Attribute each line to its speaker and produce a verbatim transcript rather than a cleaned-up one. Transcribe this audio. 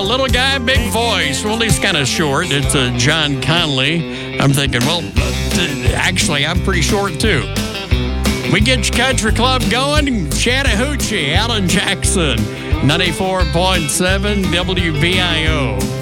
Speaker 1: A little guy, big voice. Well, he's kind of short. It's uh, John Conley. I'm thinking, well, uh, actually, I'm pretty short, too. We get your country club going. Chattahoochee, Alan Jackson, ninety-four point seven W B I O.